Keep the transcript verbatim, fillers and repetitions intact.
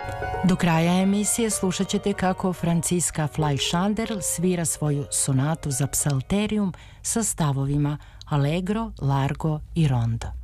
Do kraja emisije slušat ćete kako Franziska Fleischhander svira svoju sonatu za psalterijum sa stavovima allegro, largo i rondo.